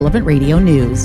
Relevant Radio News.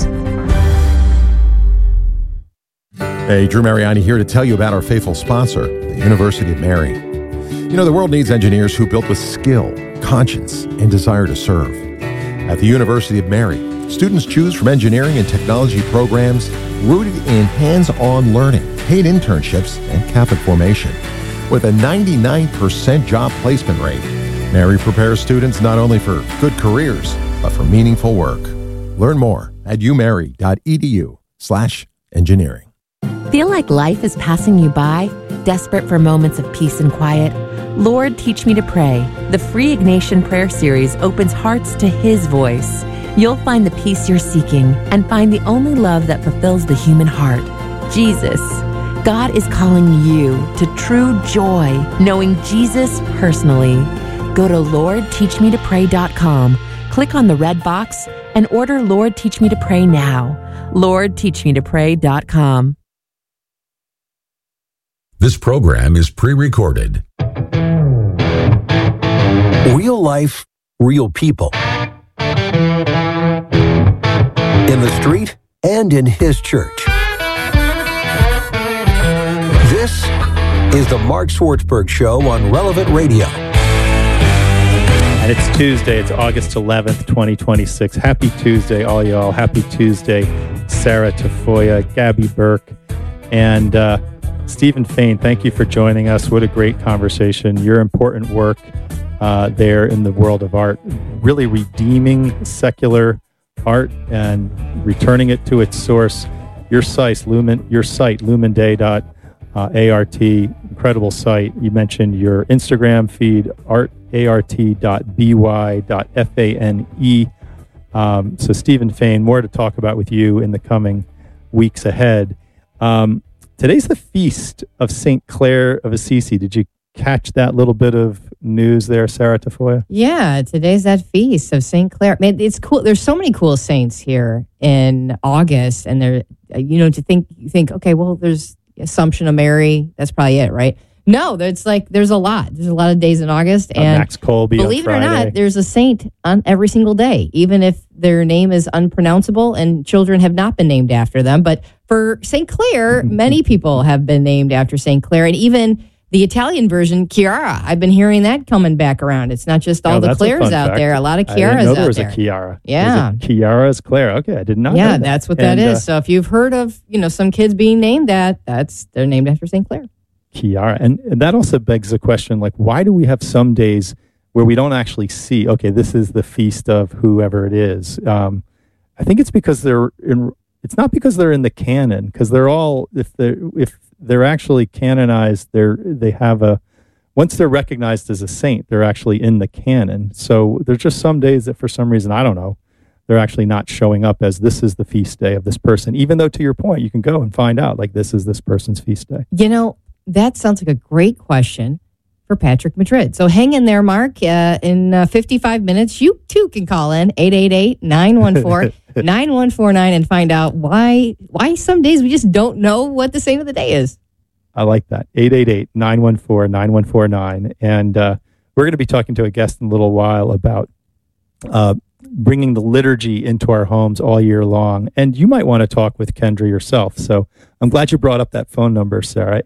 Hey, Drew Mariani here to tell you about our faithful sponsor, the University of Mary. You know, the world needs engineers who built with skill, conscience, and desire to serve. At the University of Mary, students choose from engineering and technology programs rooted in hands-on learning, paid internships, and Catholic formation. With a 99% job placement rate, Mary prepares students not only for good careers, but for meaningful work. Learn more at umary.edu/engineering. Feel like life is passing you by? Desperate for moments of peace and quiet? Lord, Teach Me to Pray. The free Ignatian prayer series opens hearts to His voice. You'll find the peace you're seeking and find the only love that fulfills the human heart, Jesus. God is calling you to true joy, knowing Jesus personally. Go to LordTeachMeToPray.com, click on the red box, and order Lord Teach Me to Pray now. LordTeachMeToPray.com. This program is pre-recorded. Real life, real people. In the street and in His church. This is the Mark Swartzberg Show on Relevant Radio. And it's Tuesday. It's August 11th, 2026. Happy Tuesday, all y'all. Happy Tuesday, Sarah Tafoya, Gabby Burke, and Stephen Fain. Thank you for joining us. What a great conversation. Your important work there in the world of art, really redeeming secular art and returning it to its source. Your site, lumenday.art, incredible site. You mentioned your Instagram feed, artart.by.fane. So Stephen Fain, more to talk about with you in the coming weeks ahead. Today's the feast of St. Clare of Assisi. Did you catch that little bit of news there, Sarah Tafoya? Yeah, today's that feast of St. Clare. Man, it's cool. There's so many cool saints here in August, and they're, you think, okay, well, there's Assumption of Mary. That's probably it, right? No, there's a lot. There's a lot of days in August, and Max Colby, believe it or not, there's a saint on every single day, even if their name is unpronounceable and children have not been named after them. But for St. Clare, many people have been named after St. Clare, and even the Italian version, Chiara. I've been hearing that coming back around. It's not just all the Clares out there. A lot of Chiaras out there. I didn't know there was a Chiara. Yeah. Chiara's Clare. Okay, I did not know that. That's what that is. So if you've heard of, some kids being named that, they're named after St. Clare. Chiara. And that also begs the question, why do we have some days where we don't actually see, okay, this is the feast of whoever it is? I think it's because it's not because they're in the canon, because they're all, if they're actually canonized, they have once they're recognized as a saint, they're actually in the canon. So there's just some days that for some reason, I don't know, they're actually not showing up as this is the feast day of this person, even though to your point, you can go and find out this is this person's feast day. That sounds like a great question for Patrick Madrid. So hang in there, Mark. In 55 minutes, you too can call in 888-914-9149 and find out why some days we just don't know what the saint of the day is. I like that. 888-914-9149. And we're going to be talking to a guest in a little while about bringing the liturgy into our homes all year long. And you might want to talk with Kendra yourself. So I'm glad you brought up that phone number, Sarah,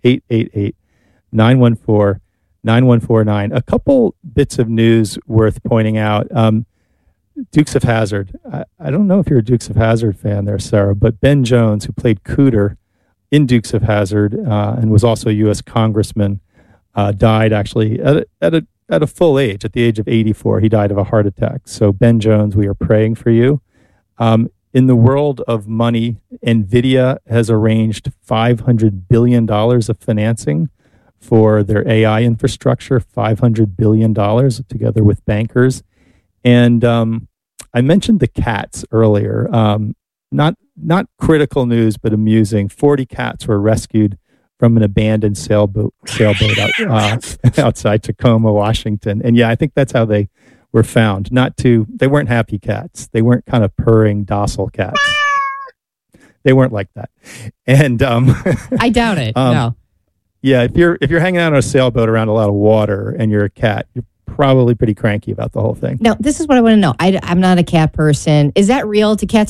888-914-9149. A couple bits of news worth pointing out. Dukes of Hazzard. I don't know if you're a Dukes of Hazzard fan there, Sarah, but Ben Jones, who played Cooter in Dukes of Hazzard and was also a U.S. congressman, died actually at a full age, at the age of 84. He died of a heart attack. So Ben Jones, we are praying for you. In the world of money, NVIDIA has arranged $500 billion of financing for their AI infrastructure, $500 billion together with bankers. And I mentioned the cats earlier. Not critical news, but amusing. 40 cats were rescued from an abandoned sailboat outside Tacoma, Washington. And yeah, I think that's how they were found. They weren't happy cats. They weren't kind of purring, docile cats. They weren't like that. And I doubt it. No. Yeah, if you're hanging out on a sailboat around a lot of water and you're a cat, you're probably pretty cranky about the whole thing. Now, this is what I want to know. I'm not a cat person. Is that real? Do cats